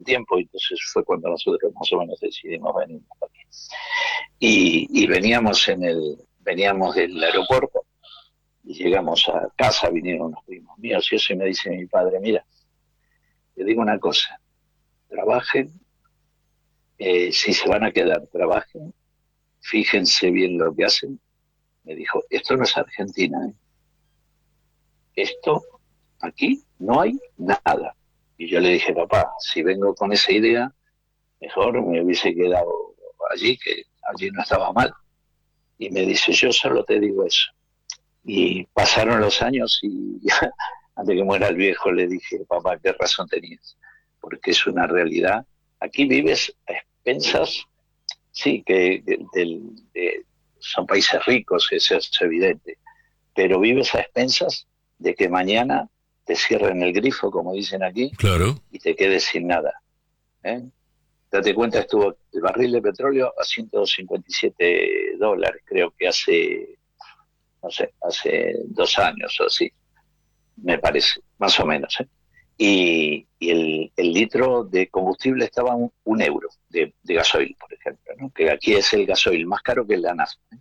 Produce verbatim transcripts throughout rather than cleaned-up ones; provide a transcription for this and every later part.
tiempo, y entonces fue cuando nosotros más o menos decidimos venir aquí. Y, y veníamos en el, veníamos del aeropuerto, y llegamos a casa, vinieron unos primos míos, y eso, y me dice mi padre, mira, te digo una cosa, trabajen, eh, si se van a quedar, trabajen, fíjense bien lo que hacen. Me dijo, esto no es Argentina, ¿eh? Esto, aquí no hay nada. Y yo le dije, papá, si vengo con esa idea, mejor me hubiese quedado allí, que allí no estaba mal. Y me dice, yo solo te digo eso. Y pasaron los años y antes que muera el viejo le dije, papá, qué razón tenías, porque es una realidad. Aquí vives a expensas, sí, que de, de, de, son países ricos, eso es evidente, pero vives a expensas de que mañana te cierren el grifo, como dicen aquí, claro, y te quedes sin nada. ¿eh? Date cuenta, estuvo el barril de petróleo a ciento cincuenta y siete dólares, creo que hace, no sé, hace dos años o así, me parece, más o menos. ¿eh? Y, y el, el litro de combustible estaba a un, un euro de, de gasoil, por ejemplo, ¿no? Que aquí es el gasoil más caro que la nafta. ¿eh?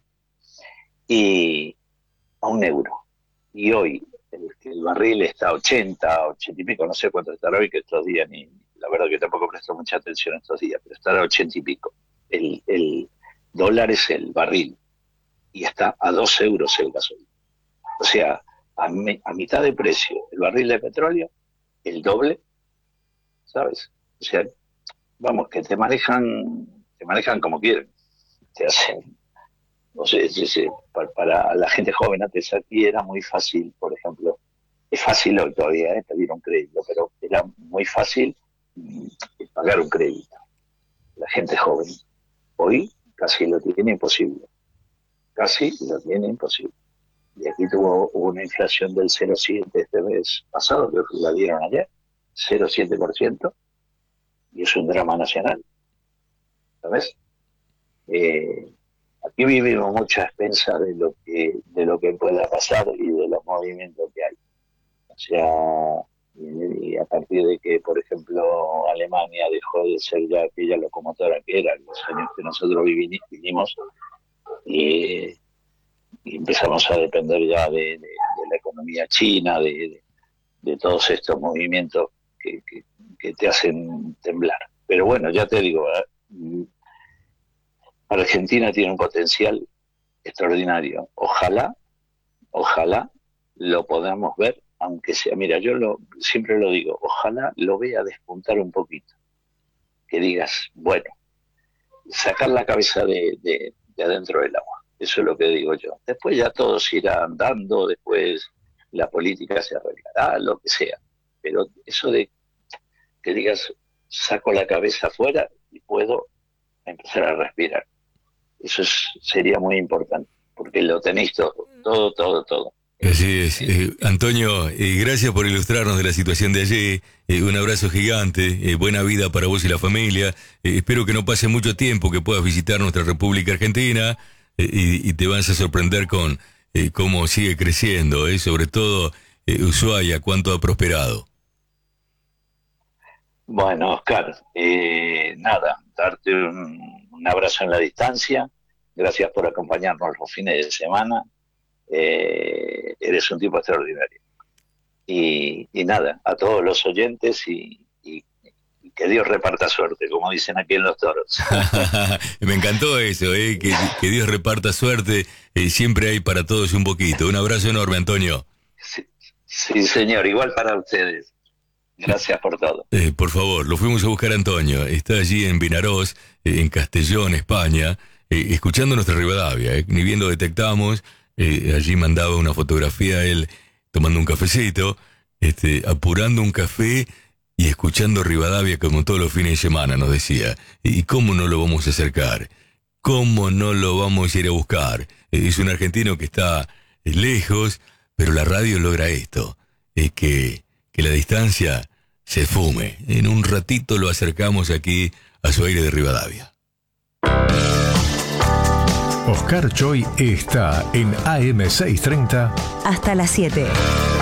Y a un euro. Y hoy el, el barril está a ochenta, ochenta y pico, no sé cuánto estará hoy, que estos días, ni la verdad que tampoco presto mucha atención estos días, pero estará a ochenta y pico. El, el dólar es el barril y está a dos euros el gasoil. O sea, a, me, a mitad de precio el barril de petróleo, el doble, ¿sabes? O sea, vamos, que te manejan, te manejan como quieren, te hacen. No sé, sí, sí, para, para la gente joven antes aquí era muy fácil, por ejemplo, es fácil hoy todavía ¿eh? pedir un crédito, pero era muy fácil mm, pagar un crédito. La gente joven hoy casi lo tiene imposible, casi lo tiene imposible. Y aquí tuvo una inflación del cero coma siete este mes pasado, creo que la dieron ayer, cero coma siete por ciento, y es un drama nacional, ¿sabes? Eh, Aquí vivimos mucho a expensas de lo que de lo que pueda pasar y de los movimientos que hay. O sea, y, y a partir de que, por ejemplo, Alemania dejó de ser ya aquella locomotora que era en los años que nosotros vivimos y, y empezamos a depender ya de, de, de la economía china, de, de, de todos estos movimientos que, que, que te hacen temblar. Pero bueno, ya te digo, ¿eh? Argentina tiene un potencial extraordinario. Ojalá, ojalá lo podamos ver, aunque sea, mira, yo lo, siempre lo digo, ojalá lo vea despuntar un poquito. Que digas, bueno, sacar la cabeza de, de, de adentro del agua. Eso es lo que digo yo. Después ya todo se irá andando, después la política se arreglará, lo que sea. Pero eso de que digas, saco la cabeza afuera y puedo empezar a respirar. Eso es, sería muy importante, porque lo tenéis todo, todo, todo, todo. Así es. Eh, Antonio, eh, gracias por ilustrarnos de la situación de allí. Eh, un abrazo gigante, eh, buena vida para vos y la familia. Eh, espero que no pase mucho tiempo, que puedas visitar nuestra República Argentina eh, y, y te vas a sorprender con eh, cómo sigue creciendo, eh, sobre todo eh, Ushuaia, cuánto ha prosperado. Bueno, Oscar, eh, nada, darte un, un abrazo en la distancia. Gracias por acompañarnos los fines de semana. Eh, eres un tipo extraordinario. Y, y nada, a todos los oyentes y, y, y que Dios reparta suerte, como dicen aquí en Los Toros. Me encantó eso, eh, que, que Dios reparta suerte. Eh, siempre hay para todos un poquito. Un abrazo enorme, Antonio. Sí, sí señor, igual para ustedes. Gracias por todo. Eh, por favor, lo fuimos a buscar a Antonio. Está allí en Vinarós, eh, en Castellón, España, eh, escuchando nuestra Rivadavia. Eh. Ni bien lo detectamos, eh, allí mandaba una fotografía él tomando un cafecito, este, apurando un café y escuchando Rivadavia como todos los fines de semana, nos decía. ¿Y cómo no lo vamos a acercar? ¿Cómo no lo vamos a ir a buscar? Eh, es un argentino que está eh, lejos, pero la radio logra esto, es que... que la distancia se fume. En un ratito lo acercamos aquí a su aire de Rivadavia. Oscar Choi está en A M seiscientos treinta hasta las siete.